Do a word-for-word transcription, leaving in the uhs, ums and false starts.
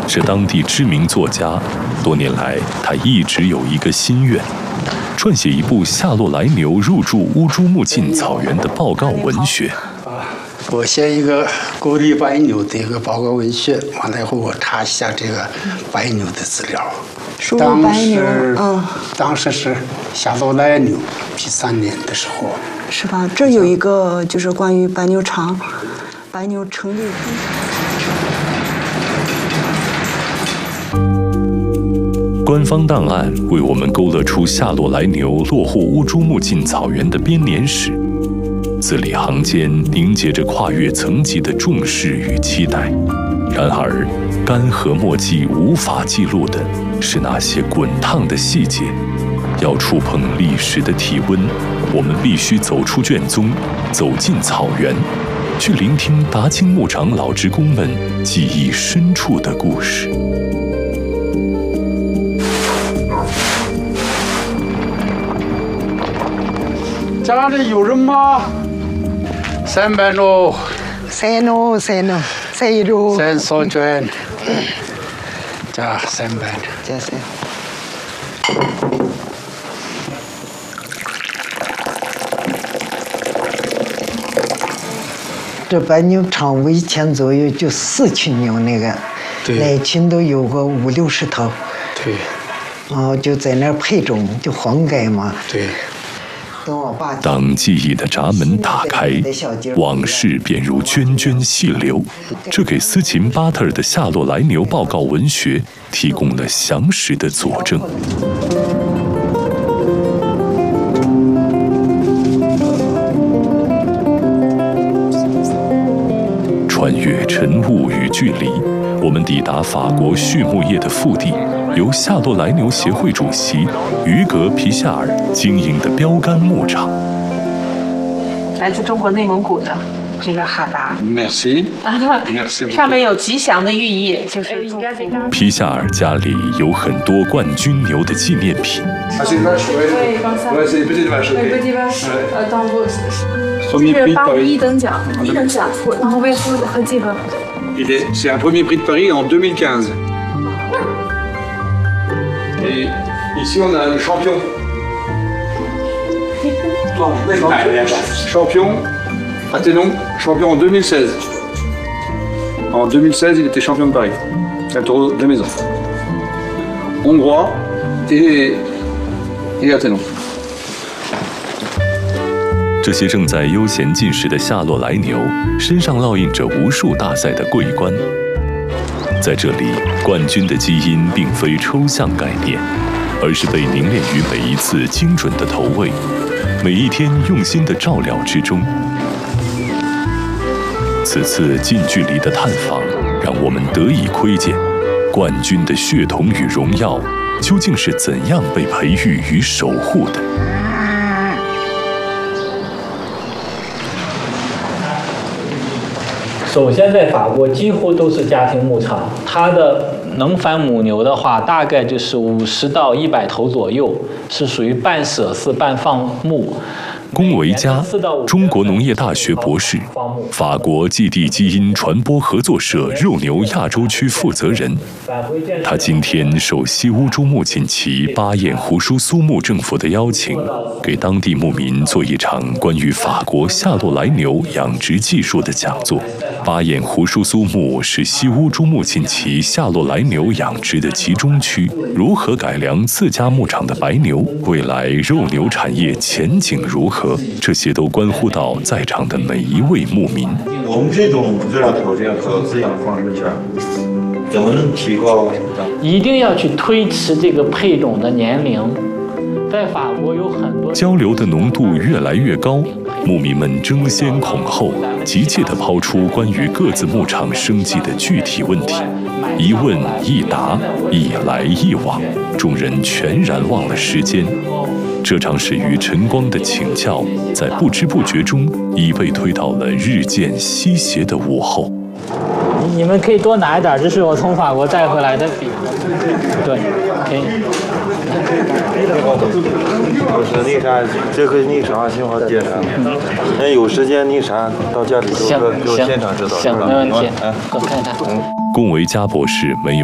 是当地知名作家。多年来，他一直有一个心愿，撰写一部夏洛来牛入驻乌珠穆沁草原的报告文学。 我写一个鼓励白牛的一个报告文学，完了以后我查一下这个白牛的资料。 输入白牛，嗯， 当时是夏洛来牛第三年的时候， 是吧？这有一个就是关于白牛场，白牛成立。 官方档案为我们勾勒出夏洛来牛落户乌珠穆沁草原的编年史，字里行间凝结着跨越层级的重视与期待。然而，干涸墨迹无法记录的是那些滚烫的细节。要触碰历史的体温，我们必须走出卷宗，走进草原，去聆听达清牧场老职工们记忆深处的故事。 家里有人吗？三百喽。 三喽，三喽，三一喽。 三少卷。加三百。 加三。这白牛场围前左右就四群牛，那个，每群都有个五六十头。 对。 然后就在那儿配种，就黄改嘛。 对。 当记忆的闸门打开，往事便如涓涓细流。这给斯琴巴特尔的夏洛来牛报告文学提供了详实的佐证。穿越晨雾与距离，我们抵达法国畜牧业的腹地。由夏洛来牛协会主席于格皮夏尔经营的标杆牧场， 来自中国内蒙古的这个哈达 ，Merci， Merci， 上面有吉祥的寓意，就是皮夏尔家里有很多冠军牛的纪念品。 是巴黎一等奖，一等奖，然后为夫和这个。 C'est un premier prix de Paris en deux mille quinze. Et ici, on a le champion. Champion, Athénon, champion en deux mille seize. En deux mille seize, il était champion de Paris. C'est un taureau de la maison. Hongrois et, et Athénon. 这些正在悠闲进食的夏洛来牛，身上烙印着无数大赛的桂冠。在这里，冠军的基因并非抽象概念，而是被凝练于每一次精准的投喂，每一天用心的照料之中。此次近距离的探访，让我们得以窥见冠军的血统与荣耀究竟是怎样被培育与守护的。 首先，在法国几乎都是家庭牧场，它的能繁母牛的话，大概就是五十到一百头左右，是属于半舍饲半放牧。 龚维嘉，中国农业大学博士，法国寄地基因传播合作社肉牛亚洲区负责人。他今天受西乌珠穆沁旗巴彦胡舒苏木政府的邀请，给当地牧民做一场关于法国夏洛来牛养殖技术的讲座。巴彦胡舒苏木是西乌珠穆沁旗夏洛来牛养殖的集中区，如何改良自家牧场的白牛，未来肉牛产业前景如何？这些都关乎到在场的每一位牧民。 我们这种饲料条件和滋养方式下，怎么能提高？ 一定要去推迟这个配种的年龄。在法国有很多交流的浓度越来越高，牧民们争先恐后，急切地抛出关于各自牧场生计的具体问题，一问一答，一来一往，众人全然忘了时间。这场始于晨光的请教，在不知不觉中已被推到了日渐西斜的午后。 你们可以多拿一点，这是我从法国带回来的笔。对，可以。 我是那啥，这个那啥挺好介绍。那有时间那啥到家里就就现场指导。 行，没问题。我看看。 龚维嘉博士没有。